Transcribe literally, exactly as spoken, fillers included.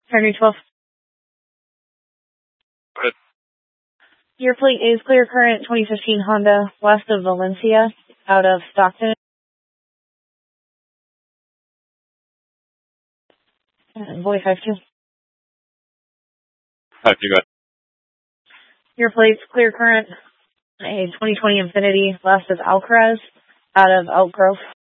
Henry twelve. Go ahead. Your plate is clear current twenty fifteen Honda west of Valencia out of Stockton. Uh, Boy five two. Five two, go ahead. Your plate's clear current a twenty twenty Infiniti west of Alcaraz out of Elk Grove.